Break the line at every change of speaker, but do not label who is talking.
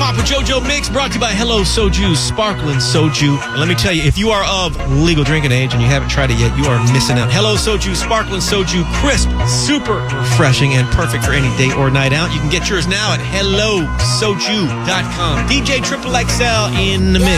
Papa JoJo Mix brought to you by Hello Soju, Sparkling Soju. And let me tell you, if you are of legal drinking age and you haven't tried it yet, you are missing out. Hello Soju, Sparkling Soju, crisp, super refreshing, and perfect for any date or night out. You can get yours now at HelloSoju.com. DJ Triple XL in the mix.